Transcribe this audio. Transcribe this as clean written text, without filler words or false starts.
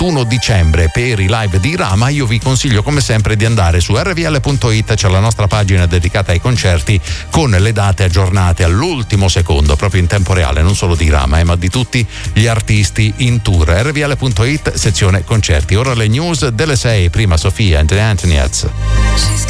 31 dicembre per i live di Rama. Io vi consiglio come sempre di andare su rvl.it, c'è la nostra pagina dedicata ai concerti con le date aggiornate all'ultimo secondo, proprio in tempo reale, non solo di Rama ma di tutti gli artisti in tour. rvl.it, sezione concerti. Ora le news delle 6, prima Sofia and the Antoniettes.